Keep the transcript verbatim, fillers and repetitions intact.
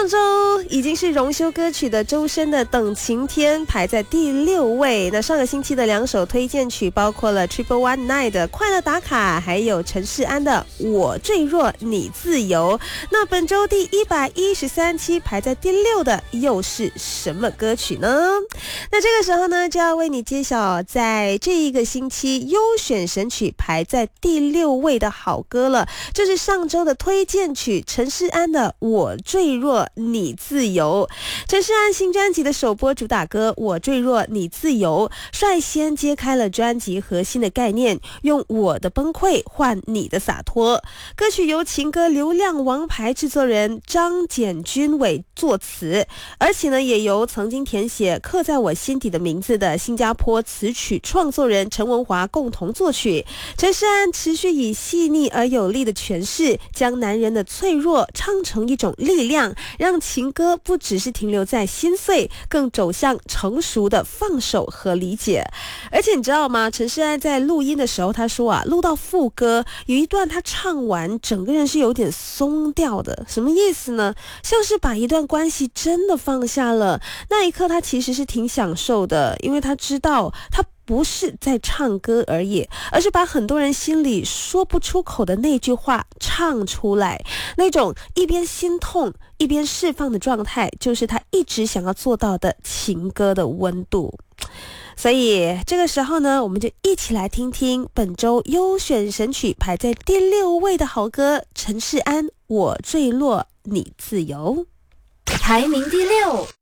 上周已经是荣休歌曲的周深的《等晴天》排在第六位。那上个星期的两首推荐曲包括了 Triple One Night 的《快乐打卡》，还有陈势安的《我坠落你自由》。那本周第一百一十三期排在第六的又是什么歌曲呢？那这个时候呢，就要为你揭晓在这一个星期优选神曲排在第六位的好歌了，就是上周的推荐曲陈势安的《我坠落你自由》。陈势安新专辑的首播主打歌《我坠落你自由》率先揭开了专辑核心的概念，用我的崩溃换你的洒脱。歌曲由情歌流量王牌制作人张简君伟作词，而且呢也由曾经填写刻在我心底的名字的新加坡词曲创作人陈文华共同作曲。陈势安持续以细腻而有力的诠释，将男人的脆弱唱成一种力量，让情歌不只是停留在心碎，更走向成熟的放手和理解。而且你知道吗，陈势安在录音的时候他说啊，录到副歌有一段他唱完整个人是有点松掉的。什么意思呢？像是把一段关系真的放下了，那一刻他其实是挺享受的，因为他知道他不是在唱歌而已，而是把很多人心里说不出口的那句话唱出来，那种一边心痛一边释放的状态，就是他一直想要做到的情歌的温度。所以这个时候呢，我们就一起来听听本周优选神曲排在第六位的好歌，陈势安《我坠落你自由》， 排名第六。